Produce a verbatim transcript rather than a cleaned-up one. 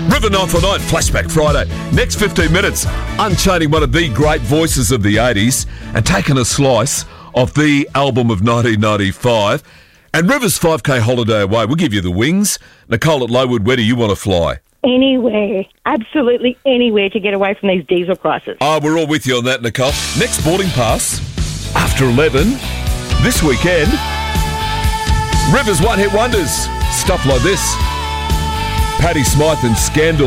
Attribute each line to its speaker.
Speaker 1: River nine four nine, Flashback Friday. Next fifteen minutes, unchaining one of the great voices of the eighties and taking a slice of the album of nineteen ninety-five. And River's five K holiday away. We'll give you the wings. Nicole at Lowood, where do you want to fly?
Speaker 2: Anywhere. Absolutely anywhere to get away from these diesel prices.
Speaker 1: Oh, we're all with you on that, Nicole. Next boarding pass, after eleven, this weekend, River's one-hit wonders. Stuff like this. Patti Smythe and Scandal.